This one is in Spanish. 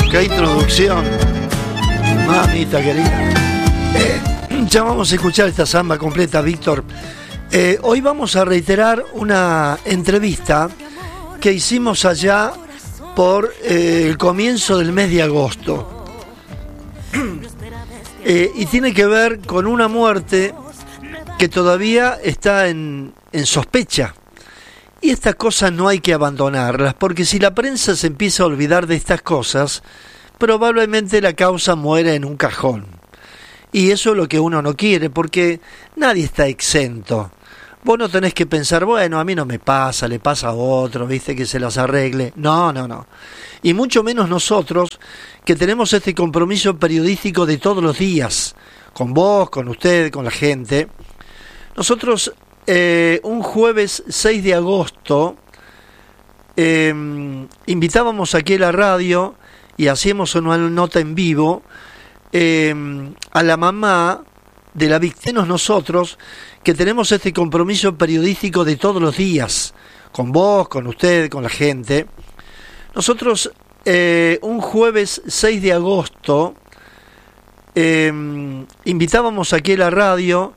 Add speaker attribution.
Speaker 1: qué introducción, mamita querida. Ya vamos a escuchar esta samba completa, Víctor. Hoy vamos a reiterar una entrevista que hicimos allá por el comienzo del mes de agosto. Y tiene que ver con una muerte que todavía está en sospecha. Y estas cosas no hay que abandonarlas, porque si la prensa se empieza a olvidar de estas cosas, probablemente la causa muera en un cajón. Y eso es lo que uno no quiere, porque nadie está exento. Vos no tenés que pensar, bueno, a mí no me pasa, le pasa a otro, viste, que se las arregle. No. Y mucho menos nosotros, que tenemos este compromiso periodístico de todos los días, con vos, con usted, con la gente. Nosotros, un jueves 6 de agosto, invitábamos aquí a la radio y hacíamos una nota en vivo a la mamá de la víctima. Nosotros, que tenemos este compromiso periodístico de todos los días, con vos, con usted, con la gente. Nosotros, un jueves 6 de agosto, invitábamos aquí a la radio